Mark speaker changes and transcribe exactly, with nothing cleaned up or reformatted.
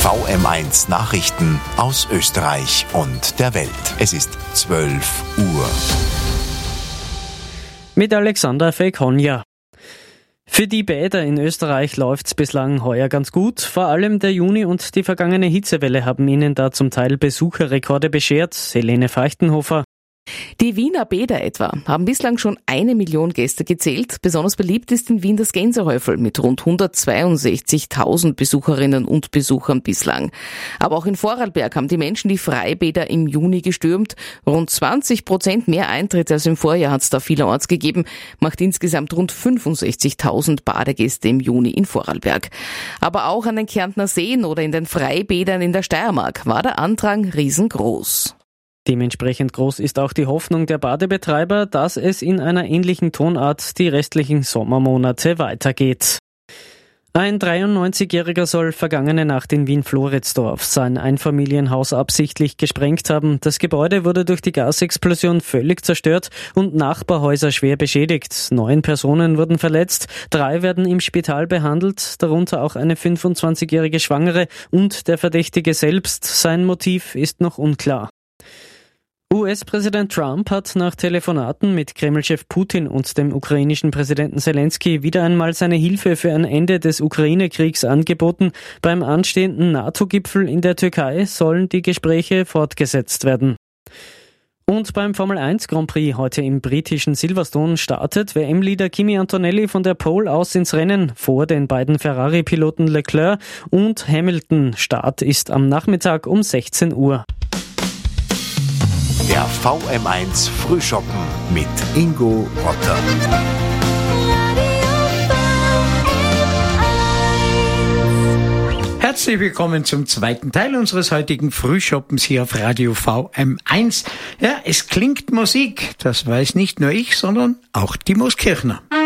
Speaker 1: V M eins Nachrichten aus Österreich und der Welt. Es ist zwölf Uhr.
Speaker 2: Mit Alexander Fekonja. Für die Bäder in Österreich läuft's bislang heuer ganz gut. Vor allem der Juni und die vergangene Hitzewelle haben ihnen da zum Teil Besucherrekorde beschert. Helene Feuchtenhofer.
Speaker 3: Die Wiener Bäder etwa haben bislang schon eine Million Gäste gezählt. Besonders beliebt ist in Wien das Gänsehäufel mit rund hundertzweiundsechzigtausend Besucherinnen und Besuchern bislang. Aber auch in Vorarlberg haben die Menschen die Freibäder im Juni gestürmt. Rund zwanzig Prozent mehr Eintritte als im Vorjahr hat es da vielerorts gegeben, macht insgesamt rund fünfundsechzigtausend Badegäste im Juni in Vorarlberg. Aber auch an den Kärntner Seen oder in den Freibädern in der Steiermark war der Andrang riesengroß.
Speaker 2: Dementsprechend groß ist auch die Hoffnung der Badebetreiber, dass es in einer ähnlichen Tonart die restlichen Sommermonate weitergeht. Ein dreiundneunzigjähriger soll vergangene Nacht in Wien-Floridsdorf sein Einfamilienhaus absichtlich gesprengt haben. Das Gebäude wurde durch die Gasexplosion völlig zerstört und Nachbarhäuser schwer beschädigt. Neun Personen wurden verletzt, drei werden im Spital behandelt, darunter auch eine fünfundzwanzigjährige Schwangere und der Verdächtige selbst. Sein Motiv ist noch unklar. U S-Präsident Trump hat nach Telefonaten mit Kreml-Chef Putin und dem ukrainischen Präsidenten Zelensky wieder einmal seine Hilfe für ein Ende des Ukraine-Kriegs angeboten. Beim anstehenden NATO-Gipfel in der Türkei sollen die Gespräche fortgesetzt werden. Und beim Formel eins Grand Prix heute im britischen Silverstone startet W M-Leader Kimi Antonelli von der Pole aus ins Rennen vor den beiden Ferrari-Piloten Leclerc und Hamilton. Start ist am Nachmittag um sechzehn Uhr.
Speaker 1: Der V M eins Frühschoppen mit Ingo Rotter.
Speaker 4: Herzlich willkommen zum zweiten Teil unseres heutigen Frühschoppens hier auf Radio V M eins. Ja, es klingt Musik. Das weiß nicht nur ich, sondern auch die Mooskirchner.